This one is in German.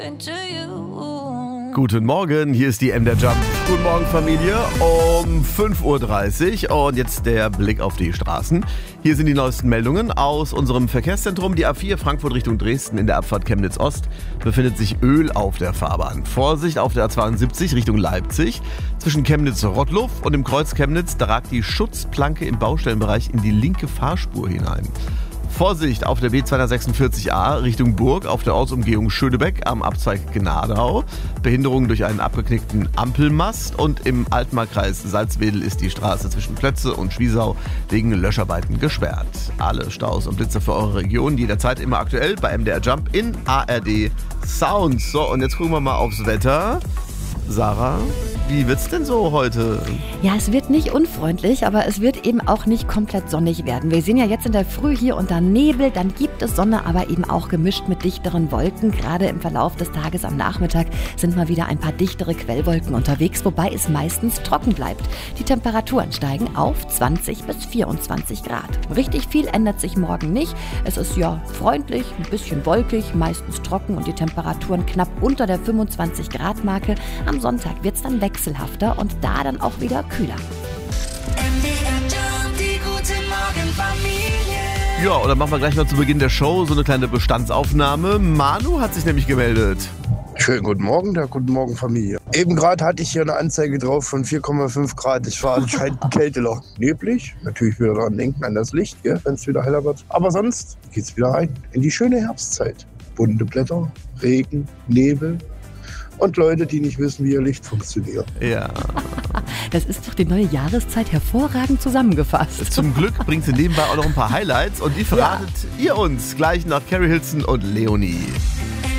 Guten Morgen, hier ist die MDR Jump. Guten Morgen, Familie, um 5.30 Uhr und jetzt der Blick auf die Straßen. Hier sind die neuesten Meldungen aus unserem Verkehrszentrum. Die A4 Frankfurt Richtung Dresden in der Abfahrt Chemnitz Ost befindet sich Öl auf der Fahrbahn. Vorsicht auf der A72 Richtung Leipzig. Zwischen Chemnitz-Rottluff und dem Kreuz Chemnitz, da ragt die Schutzplanke im Baustellenbereich in die linke Fahrspur hinein. Vorsicht auf der B246a Richtung Burg auf der Ortsumgehung Schönebeck am Abzweig Gnadau. Behinderung durch einen abgeknickten Ampelmast und im Altmarkkreis Salzwedel ist die Straße zwischen Plötze und Schwiesau wegen Löscharbeiten gesperrt. Alle Staus und Blitze für eure Region jederzeit immer aktuell bei MDR Jump in ARD Sounds. So, und jetzt gucken wir mal aufs Wetter. Sarah, wie wird's denn so heute? Ja, es wird nicht unfreundlich, aber es wird eben auch nicht komplett sonnig werden. Wir sehen ja jetzt in der Früh hier unter Nebel, dann gibt es Sonne, aber eben auch gemischt mit dichteren Wolken. Gerade im Verlauf des Tages am Nachmittag sind mal wieder ein paar dichtere Quellwolken unterwegs, wobei es meistens trocken bleibt. Die Temperaturen steigen auf 20 bis 24 Grad. Richtig viel ändert sich morgen nicht. Es ist ja freundlich, ein bisschen wolkig, meistens trocken und die Temperaturen knapp unter der 25 Grad Marke. Am Sonntag wird es dann wechselhafter und da dann auch wieder kühler. Die gute Morgenfamilie. Ja, und dann machen wir gleich mal zu Beginn der Show so eine kleine Bestandsaufnahme. Manu hat sich nämlich gemeldet. Schönen guten Morgen, guten Morgen Familie. Eben gerade hatte ich hier eine Anzeige drauf von 4,5 Grad. Ich war anscheinend ein Kälteloch. Neblig, natürlich wieder dran denken an das Licht, wenn es wieder heller wird. Aber sonst geht's wieder rein in die schöne Herbstzeit. Bunte Blätter, Regen, Nebel und Leute, die nicht wissen, wie ihr Licht funktioniert. Ja. Das ist doch die neue Jahreszeit hervorragend zusammengefasst. Zum Glück bringt sie nebenbei auch noch ein paar Highlights und die verratet ihr uns gleich nach Carrie Hilson und Leonie.